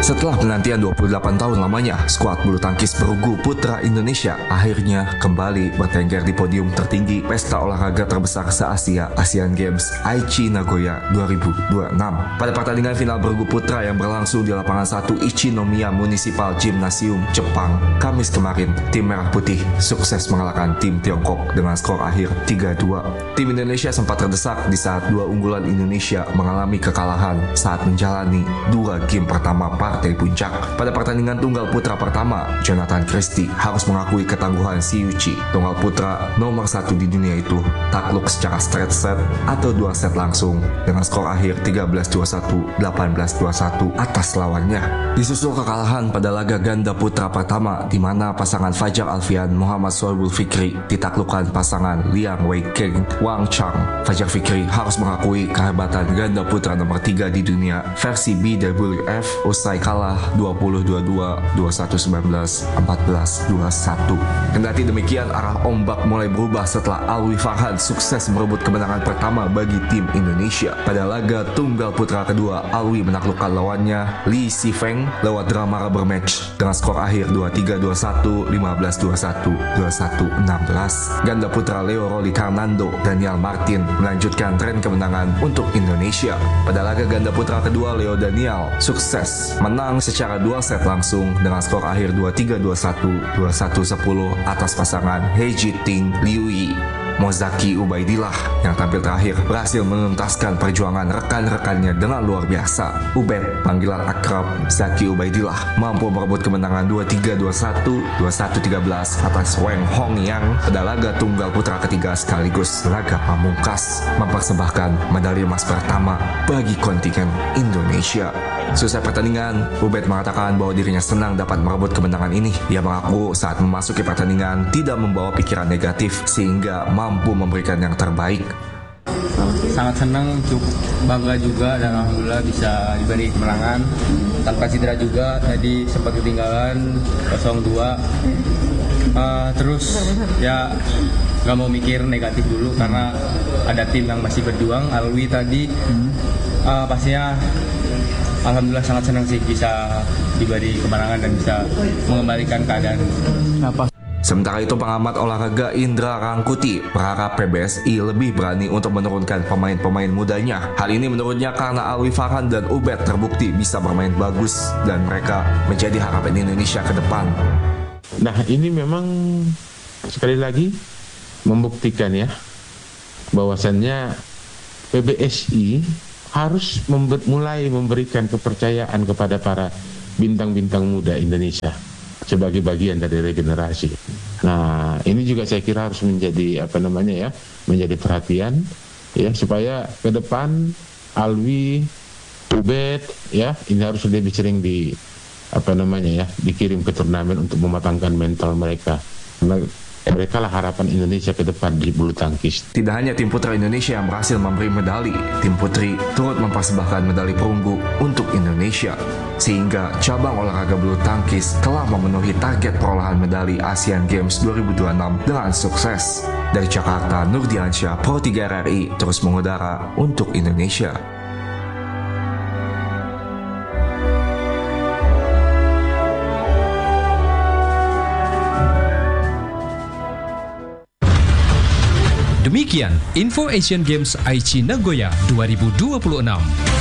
Setelah penantian 28 tahun lamanya, skuad bulu tangkis bergu putra Indonesia akhirnya kembali bertengger di podium tertinggi pesta olahraga terbesar se-Asia, Asian Games Aichi Nagoya 2026. Pada pertandingan final bergu putra yang berlangsung di lapangan 1 Ichinomiya Municipal Gymnasium, Jepang, Kamis kemarin, tim Merah Putih sukses mengalahkan tim Tiongkok dengan skor akhir 3-2. Tim Indonesia sempat terdesak di saat dua unggulan Indonesia mengalami kekalahan saat menjalani dua game pertama partai puncak. Pada pertandingan tunggal putra pertama, Jonathan Christie harus mengakui ketangguhan si Yuchi. Tunggal putra nomor 1 di dunia itu takluk secara straight set atau 2 set langsung dengan skor akhir 13-21, 18-21 atas lawannya. Disusul kekalahan pada laga ganda putra pertama di mana pasangan Fajar Alfian Muhammad Sohibul Fikri ditaklukkan pasangan Liang Weikeng Wang Chang. Fajar Fikri harus mengakui kehebatan ganda putra nomor 3 di dunia versi BWF usai kalah 20-22, 21-19, 14-21. Kendati demikian, arah ombak mulai berubah setelah Alwi Farhan sukses merebut kemenangan pertama bagi tim Indonesia. Pada laga tunggal putra kedua, Alwi menaklukkan lawannya Lee Si-feng lewat drama rubber match dengan skor akhir 23-21, 15-21, 21-16. Ganda putra Leo Rolly Carnando, Daniel Martin melanjutkan tren kemenangan untuk Indonesia. Pada laga ganda putra kedua, Leo Daniel sukses menang secara 2 set langsung dengan skor akhir 23-21, 21-10 atas pasangan He Jiting Liu Yi. Mozaki Ubaidillah yang tampil terakhir berhasil menuntaskan perjuangan rekan-rekannya dengan luar biasa. Ubed, panggilan akrab Zaki Ubaidillah, mampu merebut kemenangan 23-21, 21-13 atas Wang Hongyang pada laga tunggal putra ketiga sekaligus laga pamungkas, mempersembahkan medali emas pertama bagi kontingen Indonesia. Selesai pertandingan, Ubed mengatakan bahwa dirinya senang dapat merebut kemenangan ini. Ia mengaku saat memasuki pertandingan tidak membawa pikiran negatif sehingga mampu memberikan yang terbaik. Sangat senang, cukup bangga juga dan alhamdulillah bisa diberi kemenangan tanpa cedera juga. Tadi sempat ketinggalan 0-2. Terus ya nggak mau mikir negatif dulu karena ada tim yang masih berjuang. Alwi tadi pastinya alhamdulillah sangat senang sih bisa diberi kemenangan dan bisa mengembalikan keadaan. Sementara itu, pengamat olahraga Indra Rangkuti berharap PBSI lebih berani untuk menurunkan pemain-pemain mudanya. Hal ini menurutnya karena Alwi Farhan dan Ubed terbukti bisa bermain bagus dan mereka menjadi harapan Indonesia ke depan. Nah, ini memang sekali lagi membuktikan ya bahwasannya PBSI harus mulai memberikan kepercayaan kepada para bintang-bintang muda Indonesia sebagai bagian dari regenerasi. Nah, ini juga saya kira harus menjadi menjadi perhatian ya supaya ke depan Alwi, Ubed ya ini harus lebih sering dikirim ke turnamen untuk mematangkan mental mereka. Mereka lah harapan Indonesia ke depan di bulu tangkis. Tidak hanya tim putra Indonesia yang berhasil memberi medali, tim putri turut mempersembahkan medali perunggu untuk Indonesia. Sehingga cabang olahraga bulu tangkis telah memenuhi target perolehan medali Asian Games 2026 dengan sukses. Dari Jakarta, Nurdiansyah, Pro 3 RRI terus mengudara untuk Indonesia. Demikian info Asian Games Aichi Nagoya 2026.